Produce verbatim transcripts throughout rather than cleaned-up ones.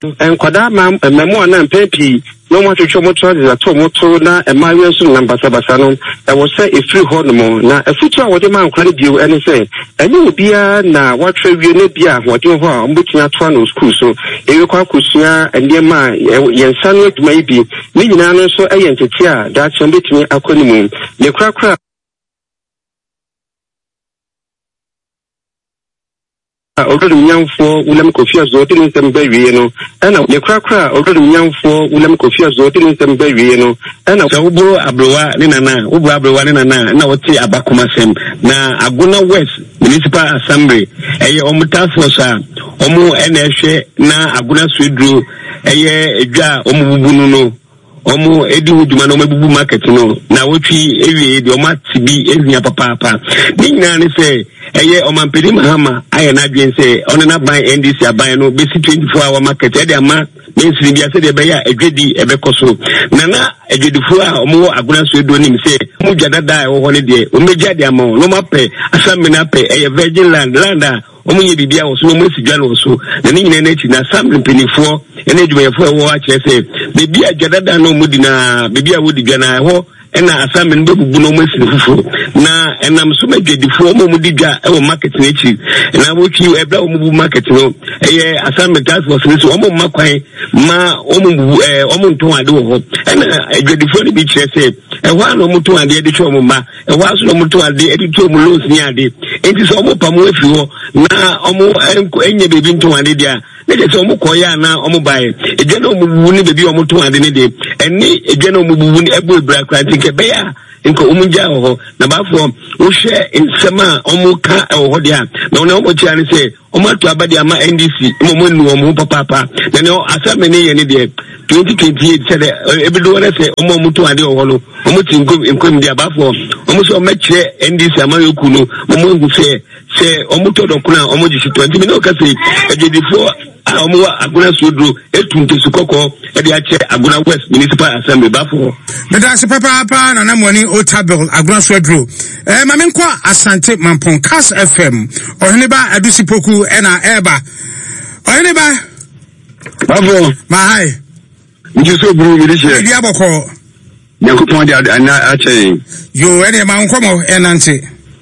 and Kodama, a memoir and Pepi, no more to show motor is a tomoto, na a Marion number Sabasano, I will say a free hormone, now a future what the man credit you and say, and you will be a now what trade you need be a what you are, which not one school, so you call Kusia and dear my, your son maybe, me nano so a entity, that's a bit me a conimum, the crack. Already young for William Kofia's voting in some baby, you know, and the cracker already young for William Kofia's voting in some baby, you know, and a Ubo Abroa, Nina, Ubo Abroa, Nina, now what's the Abakumasem, na Aguna West Municipal Assembly, a Omuta Fosa, Omu N S A, na Aguna Swidru, a Ja Omubuno. Omo edi huduma no mebubu market no na wotwi ewie de oma tibi ehia papa papa ni nyina ne se eye omampedi mahama aye na dwen se ono na ban N D C aban no besi twenty-four hour market e de ama mensiri bia se de be ya edwedi ebekoso na na edwedifo a omo aguna so edo nim se mu dwadada e wo ho ne de o meja de ama no mape asame na pe eye virgin land land omunye bibia wo so mo sigwa no so na ni nyina na chi na sample penifo ene edwuyefo e wo a kire se bibia dwadada no mudi na bibia wodi dwa na ho ena asame no bebubu no mo asiri fufu na enam so medwedifo mo mudi dwa e wo market na chi na wo ki e bra wo mu market no eye asame task force so o mo makwan ma o mo eh o mo nton ade wo ho ena edwedifo ni bi kire se e ho an o mo nton ade de cho mo ma e ho aso no mo nton ade e de cho mo loans ni ade enti so o mo pam afi ho na o mo enye bebi nton ade dia ne de so mo koya na o mo bae eje na o mo wu ni bebi o mo nton ade ne de eni eje na o mo wu ni ebo bra kranti ke be ya nko umunja ho na bafo wo hwe nsema omo ka e ho dia na wona omo chia ne se omo atu abadi ama N D C mo mo nu omo papa papa na ne asame ne ye ne de twenty twenty-eight said ebido wona se omo mutu ade ho no omo tinko enkom dia bafo omo so mekire N D C ama yoku no omo ngu se se omo to do kuna omo ji twenty mi no ka se ejidifo a omo aguna sodro etunte sukoko e de ache aguna West Municipal Assembly bafo me da se papa papa na na moni otabel aguna sodro eh ma me nkwa Asante Mampon Cas F M ohene ba adusipoku e na eba ohene ba bafo ma hai nji so buru mi dije dia boko yakupon dia na ache yo ene ma nkomo enante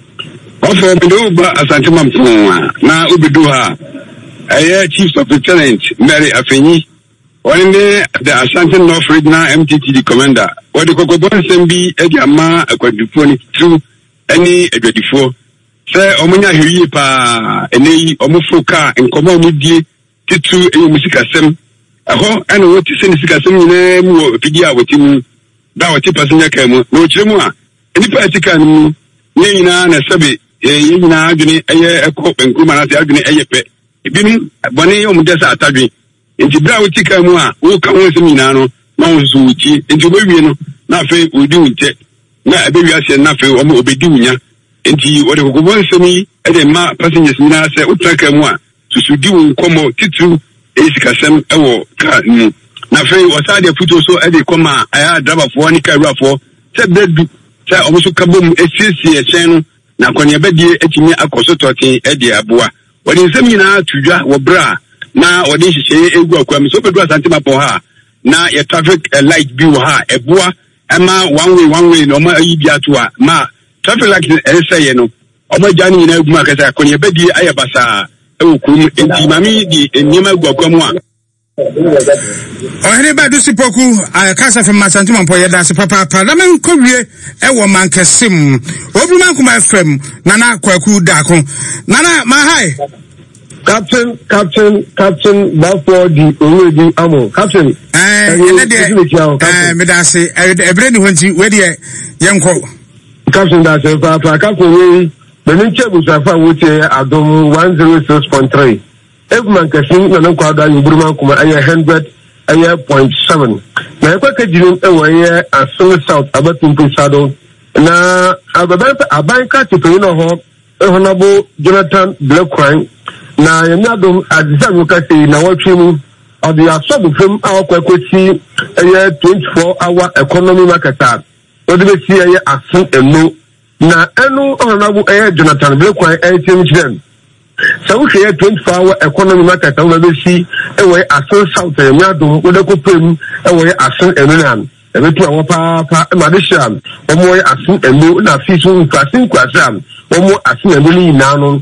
ofo mi do ba Asante Mampon na obidu ha aye Chief of Lieutenant Mary Afenyi one day the Asante North Regional M T T D commander what the kokobon sembi e di ama akwadifo ni through any edwadifo say omunya hiri pa eneyi omufoka nkomo omudie titu e musika sem aho ana woti se musika sem nyina mu opidi a woti mu da woti passenger car mu no kire mu a eni pa tika mu nyina na sabe e nyina adwene eye ekọ benkuma na se adwene eye pe ebinu bone yom desa atadwe enti bra woti ka mu a wo ka ho sem nyina no na wo so wuti enti obewie no na afi odi unte na ebewi ase na afi o obedi unya enti wo de kokobon semi e de ma passengers nyina se utraka mu a susudi wo nkomo titu esika sem e wo ka nu na afi wo sa de futo so e de koma aya driver fo ni ka ruafo se bedu se o so kabom esiesie e chen no na kwanya bedie etimi akoso totin e de aboa wo de nsem nyina tudwa wo bra na wo de hihye egu akwam so bedu Asante Mampon ha na your traffic uh, light bi wo ha eboa ema one way one way no ma yi bia to a ma traffic light e say no o ma jani nyina egu ma kasa konye bedi ayabasa e wo kum enti mami di enyema egu akwam a ohene ba dusipoku Cas F M Asante Mampon ye da se papa papa na men kowie e wo mankasem obruma kuma F M nana kwaku da ko nana ma hai Captain, Captain, Captain, Bafo di Owedi Amo. Captain. Eh, ene de. Eh, me da se ebre ni honti we de yenko. Captain da se pa pa Captain we be ni chebu safa wote adom one oh six point three. Egman kasin na nan kwa da Burma kuma aya one hundred aya point seven. Na kwa ka jinu e wo ye Asun South abatun pisado na ababan aban ka ti pe no ho Honorable Jonathan Blackcrine na yanyadom adisa wukase na watwemu odi asobu fem akwakwati eye twenty-four hour economy marketer odi be si eye asun enu na enu Honorable eye Jonathan Blackcrine eye tim chiden So we share twenty-four hour economy market over the sea, away as so south and Yadum, with a coupim, away as soon and every two hour papa, Madisham, one more as soon and no, not fishing, passing quasam, one more as soon and really now,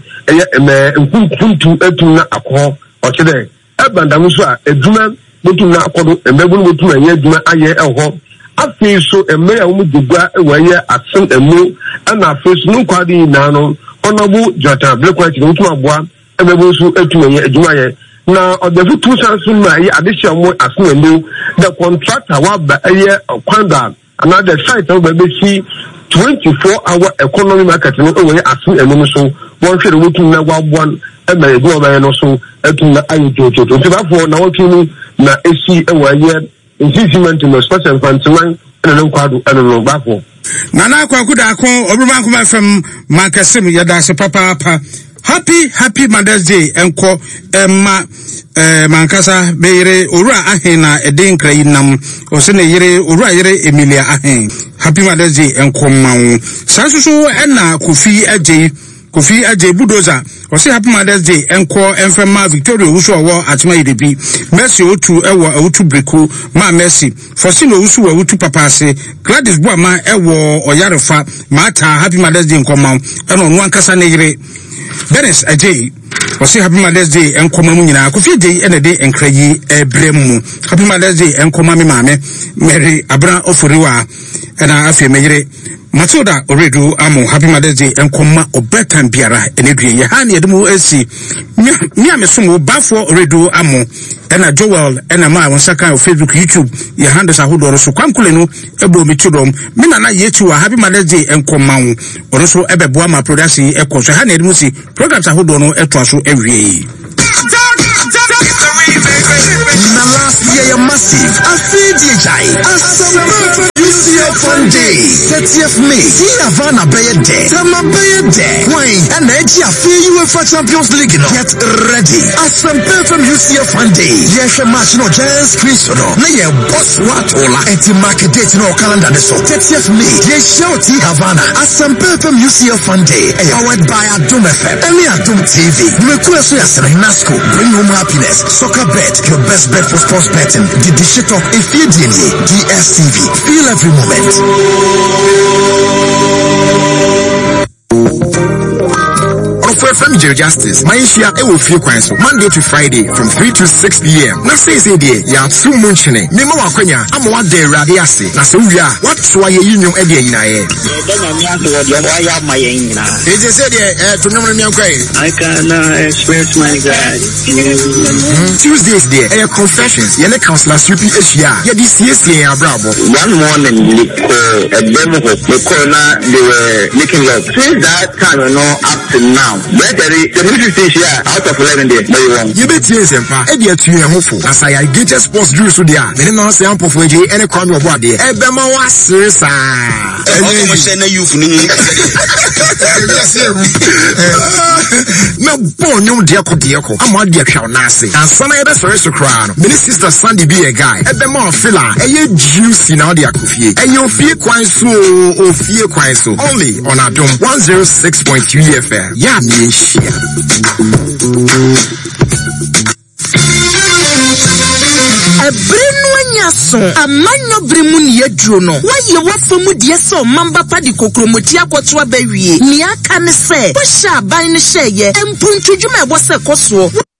and Kuntu Etuna Aqua, or today. Abandamuswa, a Juma, Butuna Aqua, and Mabel Mutu and Yaduma Aye Elho. I feel so a mayor would do away at soon and no, and I face no quadi nano, honorable Jota, Black White, Mutua, and Mabel Su Etuna Jumaye. Now, on the two thousand my addition more as no new, the contractor was a year of Panda, another site of the sea, twenty-four hour economy market, no away as soon and so, one should go to now one, and may go by and also, and to the I do to therefore now to na A C away yet, in cement in the special fancy and a quad and a low baffle. Nana Kwakuda, Obrama from Marcasim, Yadas, Papa. Happy, happy Mother's Day, Enko, Emma, eh, Mankasa, Bere, Ura Ahena, Edin Krainam, Osene Yere, Ura Yere, Emilia Ahen. Happy Mother's Day, Enko Mau. Sansusu, Enna, Kufi, Aje, Kufi, Aje, Budoza, Ose Happy Mother's Day, Enko, Enfema, Victoria, Usu, Awa, Atma Idebi, Mercy, Otu, Ewa, Otu Breku, Ma Mercy, Fosino, Usu, Otu Papase, Gladys Boama, Ewo, Oyarefa, Mata, Happy Mother's Day, Enko Mau, and on one Casanegre. Dennis Ajay was Happy Mother's Day and Comamina, Coffee Day and a day and Craigie, a bremu. Happy Mother's Day and Comami Mame, Mary Abra Ofuriwa, and I feel Mary Matilda Oredu Amo, Happy Mother's Day and Coma or Betan Piara, and Adrian Yahani Adamu S C. Miamesumo, Bafo Oredu Amo, and a Joel and a Ma on Saka of Facebook, YouTube, Yahandas Ahudoro, so Quanculeno, Ebo Mitudom, Minana Yetu, Happy Mother's Day and Comau, or also Ebebuama Production, Echo, Sahani Musi, programs Ahudono, Etwasu every year. Na last year massive. I feel D J. Assemble U C F Fun Day. thirtieth May. See Havana Bay Day. Tama Bay Day. Wayne and Edge. I feel UEFA Champions League. Get ready. Assemble from U C F Fun Day. Yes, a match no Giants Christian. Na ye boss watola. Eti market date no calendar so. thirtieth May. Yes, show T Havana. Assemble from U C F Fun Day. Powered by Adum F M. Emi Adum T V. Mekwe so yasena Nasco. Bring home happiness. Soccer bet. Your best bet for sports betting. The Dishito Ifidini D S T V. Feel every moment. For from Jerry Justice, Maisha, it will feel quite so Monday to Friday from three to six p m. Now say say dear, ya two munchine. Nemo Wakwenya, I'm one day radiasi. Now so we are what so I union Eddie in I. It is said to know me I can express my God. Tuesdays there, air confessions, Yellow Counselor Supi Asia, Yadis yes, yeah, bravo. One morning, a demo of the corner, they were making love. Since that time, you know, up to now. Better the military here out of eleven days. You bet yes, Empa. Edia to your hopeful. As I get a sports drew to there. Then I say, I'm for J and a corner of what there. Ebema was serious. I'm send you for no born no diaco diaco. I'm one diaco nasi. And son of the first to crown. Many sister Sandy be a guy. Ebema filler. A ye juicy now the akufie. And you fear quite so or fear quite so. Only on our dome one oh six point three F M. Yeah. A brinwanya so a manyo brimun yedrono why you want for mudia so mamba padi kokromotia kwotwa bewie ni aka ne se posha ban ne sheye empuntujume wose koso